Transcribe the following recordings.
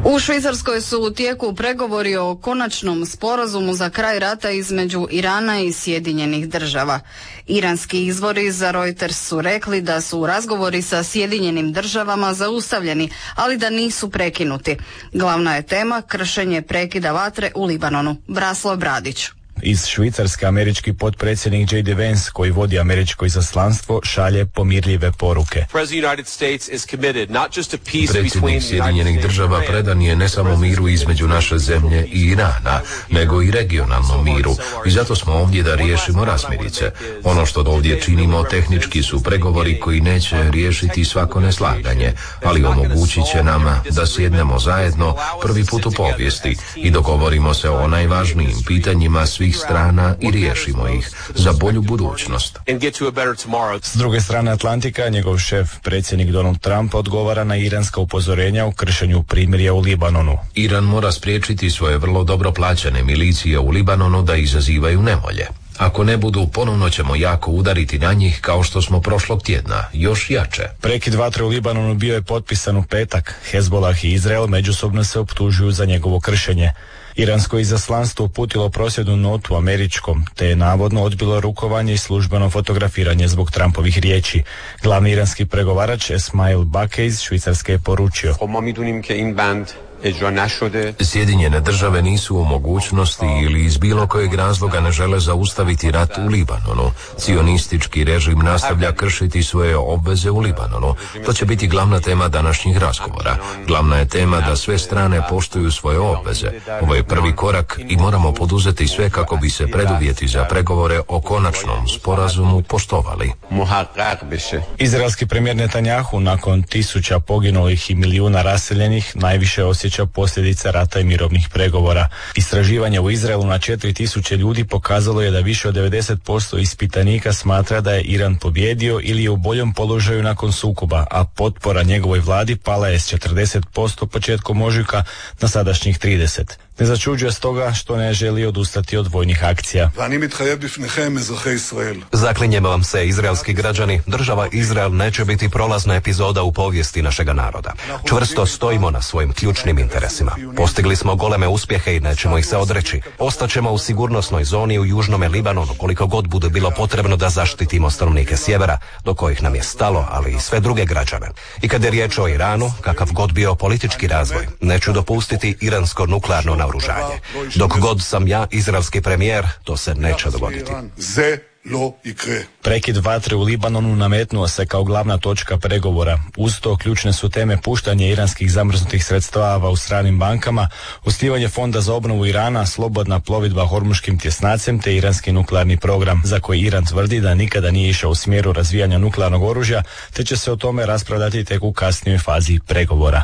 U Švicarskoj su u tijeku pregovori o konačnom sporazumu za kraj rata između Irana i Sjedinjenih država. Iranski izvori za Reuters su rekli da su razgovori sa Sjedinjenim državama zaustavljeni, ali da nisu prekinuti. Glavna je tema kršenje prekida vatre u Libanonu. Braslav Bradić. Iz Švicarske američki potpredsjednik J.D. Vance, koji vodi američko izaslanstvo, šalje pomirljive poruke. Predsjednik Sjedinjenih država predan je ne samo miru između naše zemlje i Irana, nego i regionalnom miru. I zato smo ovdje da riješimo razmirice. Ono što ovdje činimo tehnički su pregovori koji neće riješiti svako neslaganje, ali omogućit će nam da sjednemo zajedno prvi put u povijesti i dogovorimo se o najvažnijim pitanjima svih strana i riješimo ih za bolju budućnost. S druge strane Atlantika, njegov šef, predsjednik Donald Trump, odgovara na iranska upozorenja o kršenju primirja u Libanonu. Iran mora spriječiti svoje vrlo dobro plaćene milicije u Libanonu da izazivaju nevolje. Ako ne budu, ponovno ćemo jako udariti na njih kao što smo prošlog tjedna, još jače. Prekid vatre u Libanonu bio je potpisan u petak. Hezbollah i Izrael međusobno se optužuju za njegovo kršenje. Iransko izaslanstvo uputilo prosvjednu notu američkom, te je navodno odbilo rukovanje i službeno fotografiranje zbog Trumpovih riječi. Glavni iranski pregovarač Esmail Bakej iz Švicarske je poručio: Sjedinjene države nisu u mogućnosti ili iz bilo kojeg razloga ne žele zaustaviti rat u Libanonu. Cionistički režim nastavlja kršiti svoje obveze u Libanonu. To će biti glavna tema današnjih razgovora. Glavna je tema da sve strane poštuju svoje obveze. Ovo je prvi korak i moramo poduzeti sve kako bi se preduvjeti za pregovore o konačnom sporazumu poštovali. Izraelski premijer Netanjahu nakon 1000 poginulih i milijuna raseljenih najviše osjeća posljedica rata i mirovnih pregovora. Istraživanje u Izraelu na 4000 ljudi pokazalo je da više od 90% ispitanika smatra da je Iran pobjedio ili je u boljem položaju nakon sukoba, a potpora njegovoj vladi pala je s 40% početkom ožujka na sadašnjih 30%. Ne začuđuje stoga što ne želi odustati od vojnih akcija. Zaklinjem vam se, izraelski građani, država Izrael neće biti prolazna epizoda u povijesti našega naroda. Čvrsto stojimo na svojim ključnim interesima. Postigli smo goleme uspjehe i nećemo ih se odreći. Ostaćemo u sigurnosnoj zoni u južnome Libanonu koliko god bude bilo potrebno da zaštitimo stanovnike sjevera, do kojih nam je stalo, ali i sve druge građane. I kad je riječ o Iranu, kakav god bio politički razvoj, neću dopustiti iransko nuklearno naoružanje. Dok god sam ja izraelski premijer, to se neće dogoditi. Prekid vatre u Libanonu nametnuo se kao glavna točka pregovora. Uz to ključne su teme puštanje iranskih zamrznutih sredstava u stranim bankama, osnivanje fonda za obnovu Irana, slobodna plovidba hormuškim tjesnacem te iranski nuklearni program, za koji Iran tvrdi da nikada nije išao u smjeru razvijanja nuklearnog oružja, te će se o tome raspravljati tek u kasnijoj fazi pregovora.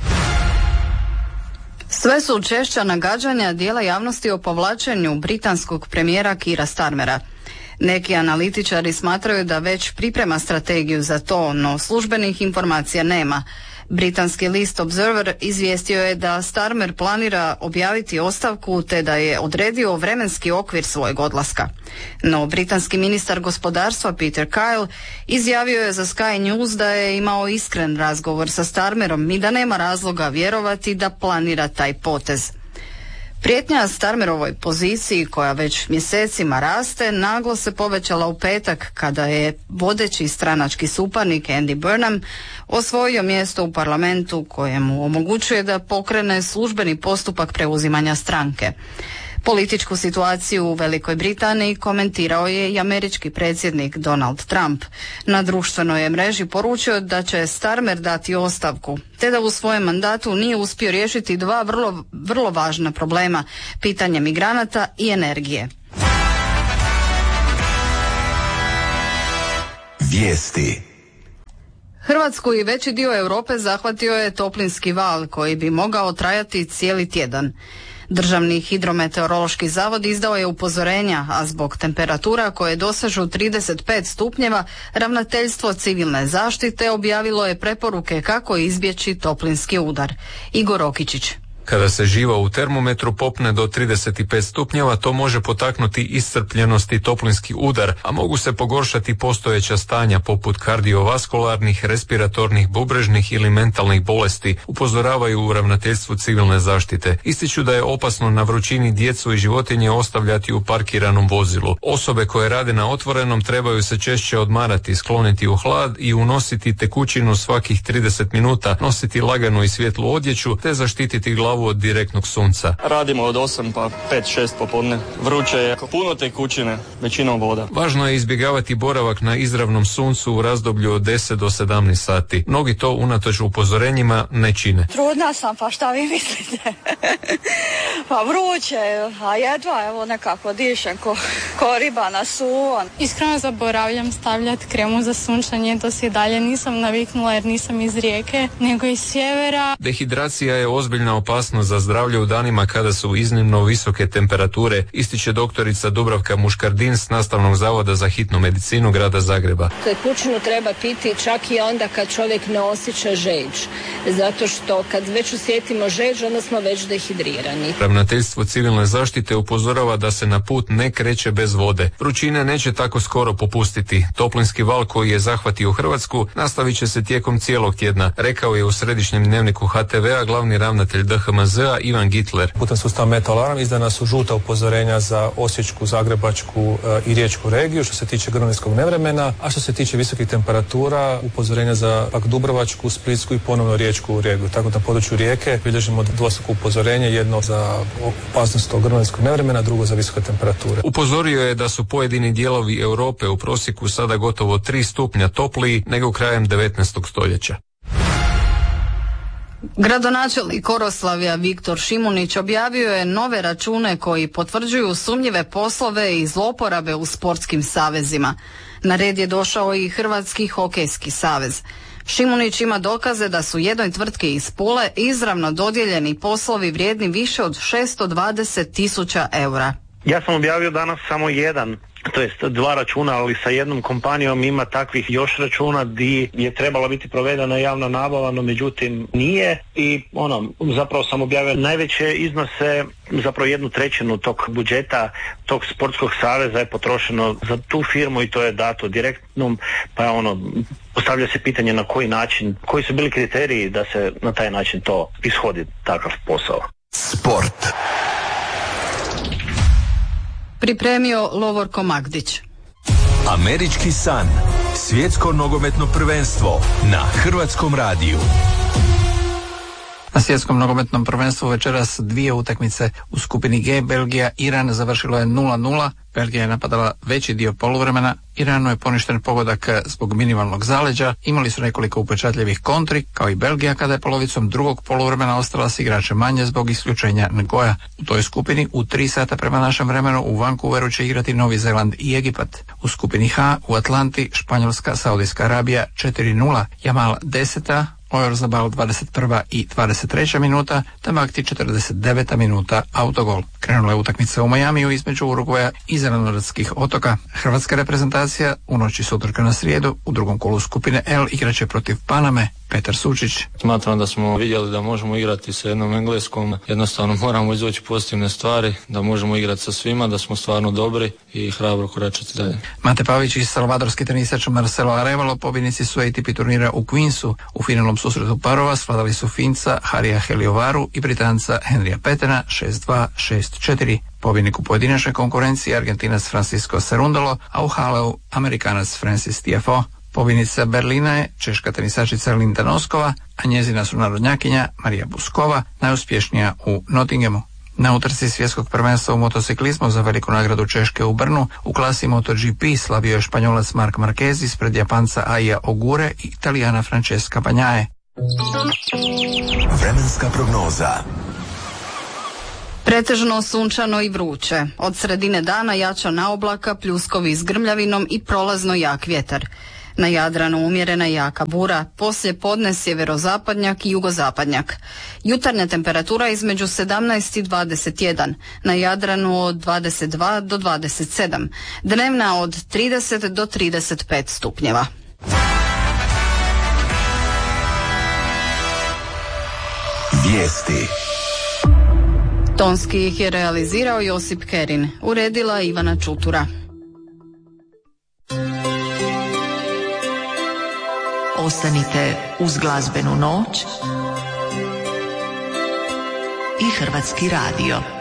Sve su češća nagađanja dijela javnosti o povlačenju britanskog premijera Keira Starmera. Neki analitičari smatraju da već priprema strategiju za to, no službenih informacija nema. Britanski list Observer izvijestio je da Starmer planira objaviti ostavku te da je odredio vremenski okvir svojeg odlaska. No britanski ministar gospodarstva Peter Kyle izjavio je za Sky News da je imao iskren razgovor sa Starmerom i da nema razloga vjerovati da planira taj potez. Prijetnja Starmerovoj poziciji, koja već mjesecima raste, naglo se povećala u petak kada je vodeći stranački suparnik Andy Burnham osvojio mjesto u parlamentu kojemu omogućuje da pokrene službeni postupak preuzimanja stranke. Političku situaciju u Velikoj Britaniji komentirao je i američki predsjednik Donald Trump. Na društvenoj je mreži poručio da će Starmer dati ostavku, te da u svojem mandatu nije uspio riješiti dva vrlo važna problema, pitanje migranata i energije. Vijesti. Hrvatsku i veći dio Europe zahvatio je toplinski val koji bi mogao trajati cijeli tjedan. Državni hidrometeorološki zavod izdao je upozorenja, a zbog temperatura koje dosežu 35 stupnjeva, Ravnateljstvo civilne zaštite objavilo je preporuke kako izbjeći toplinski udar. Igor Okičić. Kada se živa u termometru popne do 35 stupnjeva, to može potaknuti iscrpljenost i toplinski udar, a mogu se pogoršati postojeća stanja poput kardiovaskularnih, respiratornih, bubrežnih ili mentalnih bolesti, upozoravaju u Ravnateljstvu civilne zaštite. Ističu da je opasno na vrućini djecu i životinje ostavljati u parkiranom vozilu. Osobe koje rade na otvorenom trebaju se češće odmarati, skloniti u hlad i unositi tekućinu svakih 30 minuta, nositi laganu i svjetlu odjeću te zaštititi glavu od direktnog sunca. Radimo od 8 pa 5-6 popodne. Vruće je, puno tekućine, većinom voda. Važno je izbjegavati boravak na izravnom suncu u razdoblju od 10 do 17 sati. Mnogi to unatoč upozorenjima ne čine. Trudna sam, pa šta vi mislite? Pa vruće, a jedva evo nekako dišem ko riba na suvo. Iskreno zaboravljam stavljati kremu za sunčanje, to se i dalje nisam naviknula jer nisam iz Rijeke, nego iz sjevera. Dehidracija je ozbiljna opasnost za zdravlje u danima kada su iznimno visoke temperature, ističe doktorica Dubravka Muškardin s Nastavnog zavoda za hitnu medicinu grada Zagreba. Tekućinu treba piti čak i onda kad čovjek ne osjeća žeđ, zato što kad već osjetimo žeđ, onda smo već dehidrirani. Ravnateljstvo civilne zaštite upozorava da se na put ne kreće bez vode. Vrućine neće tako skoro popustiti. Toplinski val koji je zahvatio Hrvatsku nastavit će se tijekom cijelog tjedna, rekao je u središnjem dnevniku HTV-a glavni ravnatelj DHMZ-a Ivan Gitler. Putem sustava Meteoalarm izdana su žuta upozorenja za Osječku, Zagrebačku i Riječku regiju što se tiče grmljskog nevremena, a što se tiče visokih temperatura upozorenja za pak Dubrovačku, Splitsku i ponovno Riječku regiju. Tako da na području Rijeke bilježimo dvostruko upozorenje, jedno za opasnost od grmljskog nevremena, drugo za visoke temperature. Upozorio je da su pojedini dijelovi Europe u prosjeku sada gotovo 3 stupnja topliji nego krajem 19. stoljeća. Gradonačelnik Oroslavlja Viktor Šimunić objavio je nove račune koji potvrđuju sumnjive poslove i zloporabe u sportskim savezima. Na red je došao i Hrvatski hokejski savez. Šimunić ima dokaze da su jednoj tvrtki iz Pule izravno dodijeljeni poslovi vrijedni više od 620.000 eura. Ja sam objavio danas samo jedan, to jest 2 računa, ali sa jednom kompanijom ima takvih još računa gdje je trebala biti provedena javna nabava, no međutim nije i zapravo sam objavio najveće iznose, zapravo 1/3 tog budžeta tog sportskog saveza je potrošeno za tu firmu i to je dato direktnom, pa postavlja se pitanje na koji način, koji su bili kriteriji da se na taj način to ishodi takav posao. Sport. Pripremio Lovorko Magdić. Američki san. Svjetsko nogometno prvenstvo na Hrvatskom radiju. Na svjetskom nogometnom prvenstvu večeras 2 utakmice u skupini G. Belgija, Iran završilo je 0:0. Belgija je napadala veći dio poluvremena. Iranu je poništen pogodak zbog minimalnog zaleđa. Imali su nekoliko upečatljivih kontri, kao i Belgija kada je polovicom drugog poluvremena ostala s igračem manje zbog isključenja Ngoja. U toj skupini u 3 sata prema našem vremenu u Vancouveru će igrati Novi Zeland i Egipat. U skupini H u Atlanti Španjolska, Saudijska Arabija 4:0. Jamal 10. Oyarzabal 21. i 23. minuta, te Makti 49. minuta autogol. Krenula je utakmica u Majamiju između Urugvaja i Zelenortskih otoka. Hrvatska reprezentacija u noći s utorka na srijedu u drugom kolu skupine L igraće protiv Paname. Petar Sučić. Smatram da smo vidjeli da možemo igrati sa jednom Engleskom, jednostavno moramo izvući pozitivne stvari, da možemo igrati sa svima, da smo stvarno dobri i hrabro koračati dalje. Mate Pavić i salvadorski tenisač Marcelo Arevalo pobjednici su ATP turnira u Queensu. U finalnom susretu parova svladali su Finca Harija Heliovaru i Britanca Henrya Petena 6-2, 6-4. Pobjednik u pojedinačnoj konkurenciji Argentinac Francisco Cerundolo, a u haleu Amerikanac Francis Tiafoe. Pobjednica Berlina je češka tenisačica Linda Noskova, a njezina sunarodnjakinja Marija Buskova, najuspješnija u Nottinghamu. Na utrci svjetskog prvenstva u motociklizmu za veliku nagradu Češke u Brnu u klasi MotoGP slavio je Španjolac Marc Marquez ispred Japanca Aija Ogure i Italijana Francesca Bagnaia. Vremenska prognoza. Pretežno sunčano i vruće. Od sredine dana jača naoblaka, pljuskovi s grmljavinom i prolazno jak vjetar. Na Jadranu umjerena jaka bura, poslije podne sjeverozapadnjak i jugozapadnjak. Jutarnja temperatura između 17 i 21, na Jadranu od 22 do 27, dnevna od 30 do 35 stupnjeva. Vijesti. Tonski ih je realizirao Josip Kerin, uredila Ivana Čutura. Ostanite uz glazbenu noć i Hrvatski radio.